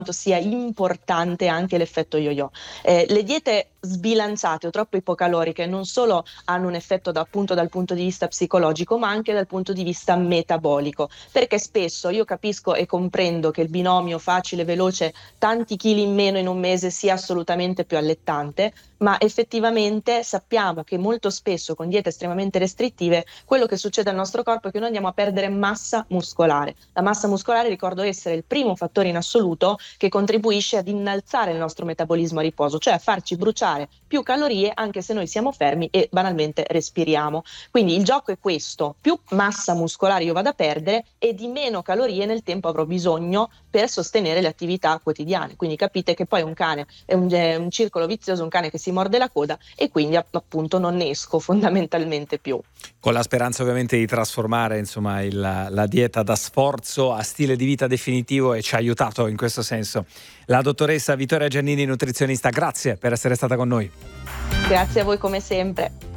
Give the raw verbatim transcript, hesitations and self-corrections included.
sia importante anche l'effetto yo-yo. Eh, le diete sbilanciate o troppo ipocaloriche non solo hanno un effetto da, appunto dal punto di vista psicologico, ma anche dal punto di vista metabolico, perché spesso io capisco e comprendo che il binomio facile veloce, tanti chili in meno in un mese, sia assolutamente più allettante, ma effettivamente sappiamo che molto spesso con diete estremamente restrittive quello che succede al nostro corpo è che noi andiamo a perdere massa muscolare. La massa muscolare, ricordo essere il primo fattore in assoluto che contribuisce ad innalzare il nostro metabolismo a riposo, cioè a farci bruciare più calorie anche se noi siamo fermi e banalmente respiriamo. Quindi il gioco è questo: più massa muscolare io vado a perdere e di meno calorie nel tempo avrò bisogno per sostenere le attività quotidiane. Quindi capite che poi un cane è un, è un circolo vizioso, un cane che si morde la coda, e quindi appunto non ne esco fondamentalmente più. Con la speranza ovviamente di trasformare insomma il, la dieta da sforzo a stile di vita definitivo, e ci ha aiutato in questo senso la dottoressa Vittoria Giannini, nutrizionista. Grazie per essere stata con noi. Grazie a voi come sempre.